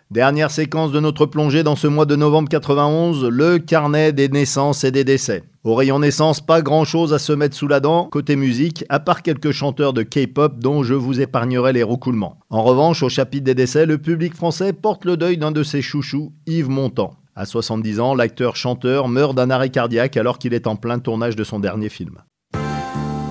Dernière séquence de notre plongée dans ce mois de novembre 91, le carnet des naissances et des décès. Au rayon naissance, pas grand chose à se mettre sous la dent, côté musique, à part quelques chanteurs de K-pop dont je vous épargnerai les roucoulements. En revanche, au chapitre des décès, le public français porte le deuil d'un de ses chouchous, Yves Montand. À 70 ans, l'acteur-chanteur meurt d'un arrêt cardiaque alors qu'il est en plein tournage de son dernier film.